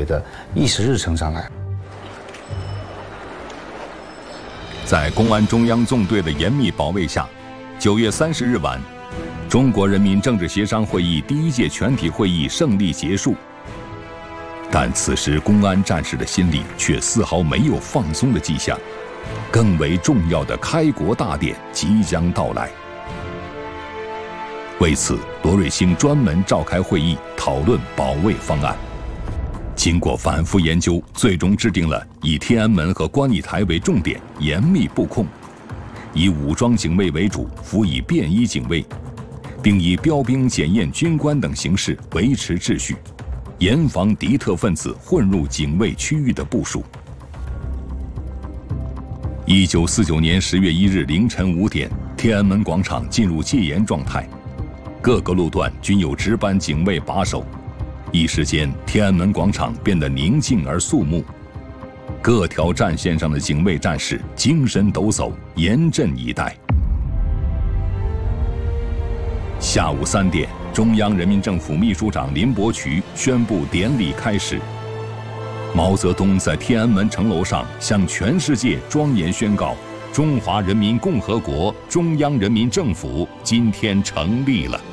委的议事日程上来。 在公安中央纵队的严密保卫下，9月30日晚，中国人民政治协商会议第1届全体会议胜利结束。但此时公安战士的心里却丝毫没有放松的迹象，更为重要的开国大典即将到来。为此，罗瑞卿专门召开会议讨论保卫方案。经过反复研究，最终制定了以天安门和观礼台为重点，严密布控，以武装警卫为主，辅以便衣警卫，并以标兵检验军官等形式维持秩序，严防敌特分子混入警卫区域的部署。1949年10月1日凌晨5点，天安门广场进入戒严状态，各个路段均有值班警卫把守。一时间，天安门广场变得宁静而肃穆，各条战线上的警卫战士精神抖擞，严阵以待。下午3点，中央人民政府秘书长林伯渠宣布典礼开始。毛泽东在天安门城楼上向全世界庄严宣告：中华人民共和国中央人民政府今天成立了。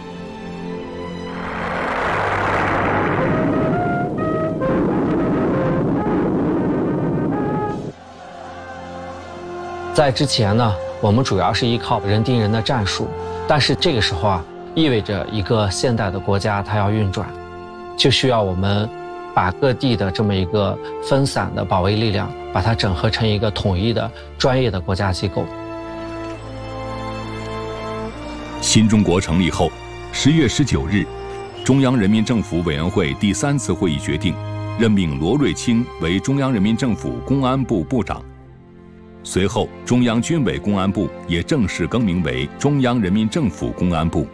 在之前呢，我们主要是依靠人盯人的战术，但是这个时候啊，意味着一个现代的国家它要运转，就需要我们把各地的这么一个分散的保卫力量，把它整合成一个统一的专业的国家机构。 新中国成立后，10月19日，中央人民政府委员会第3次会议决定，任命罗瑞卿为中央人民政府公安部部长。随后，中央军委公安部也正式更名为中央人民政府公安部。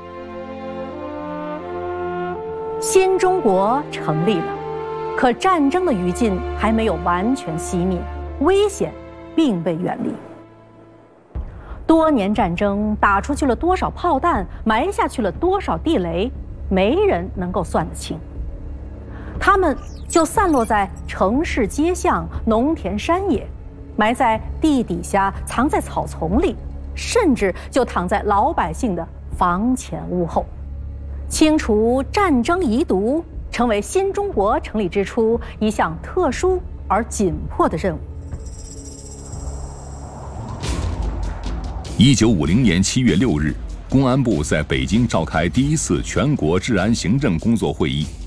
新中国成立了，可战争的余烬还没有完全熄灭，危险并未远离。多年战争打出去了多少炮弹，埋下去了多少地雷，没人能够算得清。它们就散落在城市街巷、农田山野，埋在地底下，藏在草丛里，甚至就躺在老百姓的房前屋后。清除战争遗毒，成为新中国成立之初一项特殊而紧迫的任务。 1950年7月6日，公安部在北京召开第1次全国治安行政工作会议。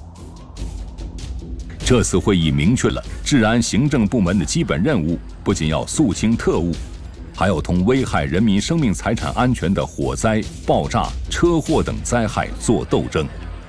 这次会议明确了治安行政部门的基本任务，不仅要肃清特务，还要同危害人民生命财产安全的火灾、爆炸、车祸等灾害做斗争。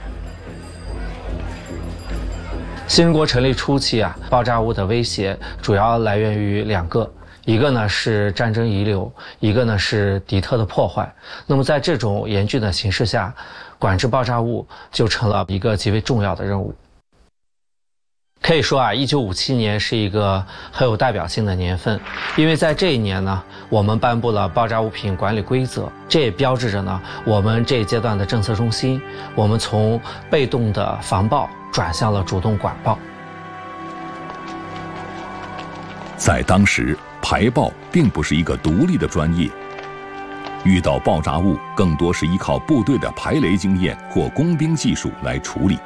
新中国成立初期啊，爆炸物的威胁主要来源于2个，一个呢是战争遗留，一个呢是敌特的破坏。那么在这种严峻的形势下，管制爆炸物就成了一个极为重要的任务。可以说啊，1957年是一个很有代表性的年份，因为在这一年呢，我们颁布了爆炸物品管理规则，这也标志着呢，我们这一阶段的政策中心，我们从被动的防爆转向了主动管爆。 在当时，排爆并不是一个独立的专业，遇到爆炸物更多是依靠部队的排雷经验或工兵技术来处理。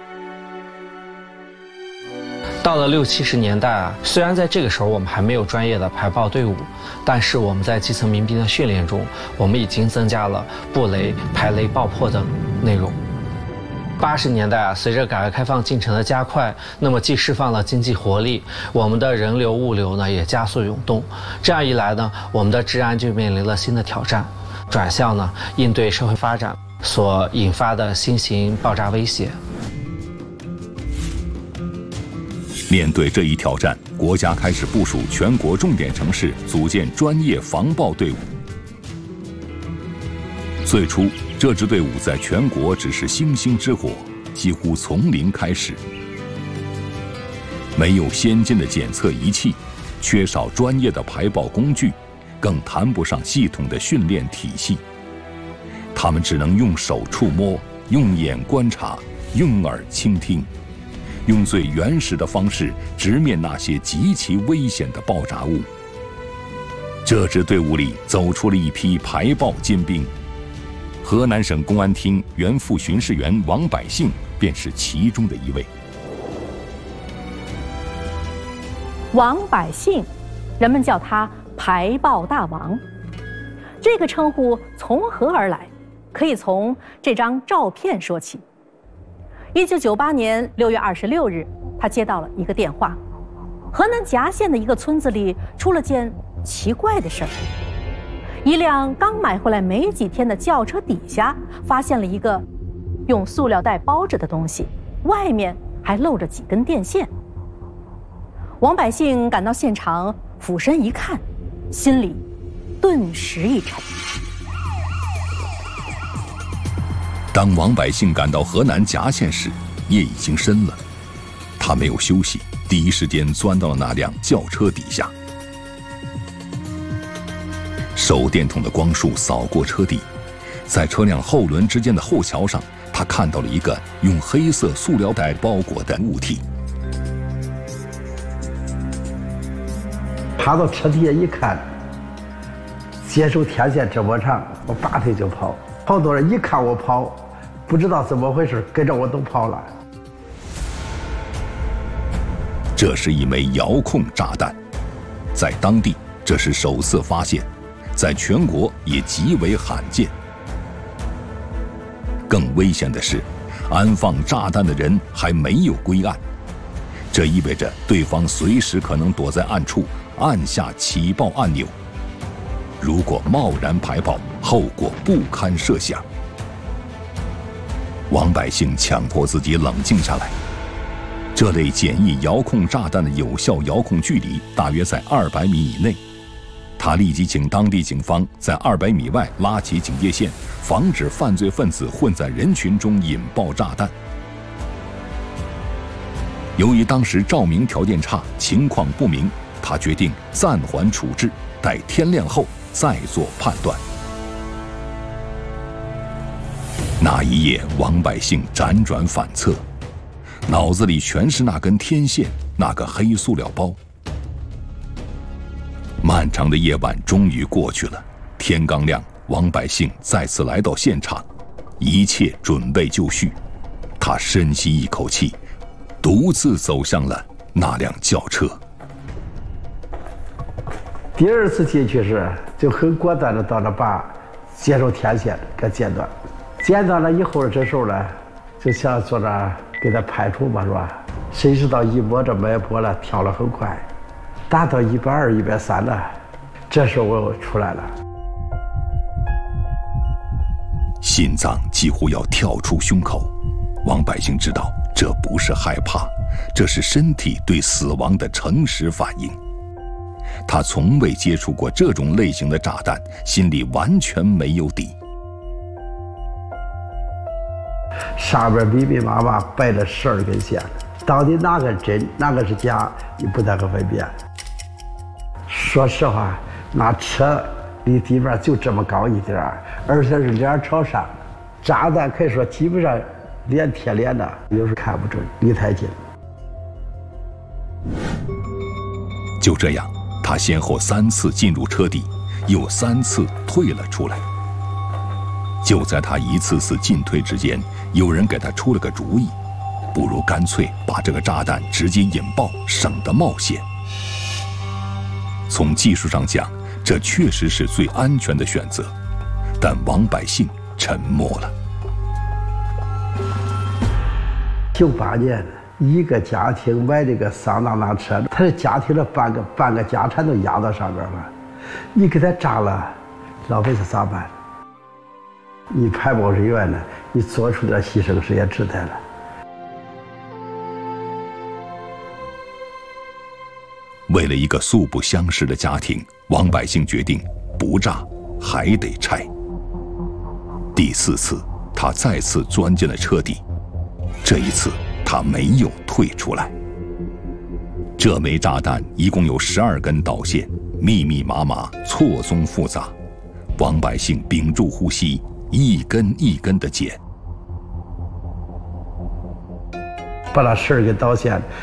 到了60、70年代啊，虽然在这个时候我们还没有专业的排爆队伍，但是我们在基层民兵的训练中，我们已经增加了布雷、排雷、爆破等内容。80年代啊，随着改革开放进程的加快，那么既释放了经济活力，我们的人流物流呢也加速涌动。这样一来呢，我们的治安就面临了新的挑战，转向呢应对社会发展所引发的新型爆炸威胁。 面对这一挑战，国家开始部署全国重点城市组建专业防爆队伍。最初，这支队伍在全国只是星星之火，几乎从零开始。没有先进的检测仪器，缺少专业的排爆工具，更谈不上系统的训练体系。他们只能用手触摸，用眼观察，用耳倾听。 用最原始的方式直面那些极其危险的爆炸物。这支队伍里走出了一批排爆尖兵，河南省公安厅原副巡视员王百姓便是其中的一位。 王百姓，人们叫他排爆大王。这个称呼从何而来？可以从这张照片说起。1998年6月26日，他接到了一个电话，河南夹县的一个村子里出了件奇怪的事儿。一辆刚买回来没几天的轿车底下发现了一个用塑料袋包着的东西，外面还露着几根电线。王百姓赶到现场，俯身一看，心里顿时一沉。 当王百姓赶到河南夹县时，夜已经深了。他没有休息，第一时间钻到了那辆轿车底下。手电筒的光束扫过车底，在车辆后轮之间的后桥上，他看到了一个用黑色塑料袋包裹的物体。 爬到车底下一看，接受天线这么长，我拔腿就跑。好多人一看我跑，不知道怎么回事，跟着我都跑了。 这是一枚遥控炸弹，在当地这是首次发现，在全国也极为罕见。更危险的是，安放炸弹的人还没有归案，这意味着对方随时可能躲在暗处，按下起爆按钮。如果贸然排爆，后果不堪设想。王百姓强迫自己冷静下来。这类简易遥控炸弹的有效遥控距离大约在200米以内。他立即请当地警方在200米外拉起警戒线，防止犯罪分子混在人群中引爆炸弹。由于当时照明条件差，情况不明，他决定暂缓处置，待天亮后再做判断。那一夜，王百姓辗转反侧，脑子里全是那根天线，那个黑塑料包。漫长的夜晚终于过去了，天刚亮，王百姓再次来到现场，一切准备就绪。他深吸一口气，独自走向了那辆轿车。 第二次进去时，就很果断的到那把接受天线给剪断，剪断了以后，这时候呢，就想坐那给他排除嘛，是吧？谁知道一摸着脉搏了，跳了很快，达到120、130了。这时候我出来了， 心脏几乎要跳出胸口。王百姓知道，这不是害怕，这是身体对死亡的诚实反应。他从未接触过这种类型的炸弹，心里完全没有底。 上边密密麻麻摆了12根线，到底哪个真哪个是假，你不太可分辨。说实话，那车离地面就这么高一点，而且是脸朝上，炸弹可以说基本上脸贴脸的，有时看不准，离太近。 就这样，他先后3次进入车底，又3次退了出来。就在他一次次进退之间，有人给他出了个主意，不如干脆把这个炸弹直接引爆，省得冒险。从技术上讲，这确实是最安全的选择，但王百姓沉默了。 98年，一个家庭买这个桑塔纳车，他的家庭的半个家产都压到上面了，你给他炸了，老百姓咋办？你排爆人员呢，你做出点牺牲是也值得了。 为了一个素不相识的家庭，王百姓决定不炸还得拆。第4次，他再次钻进了车底，这一次他没有退出来。这枚炸弹一共有12根导线，密密麻麻，错综复杂。王百姓屏住呼吸，一根一根地剪。 把那事儿给导线，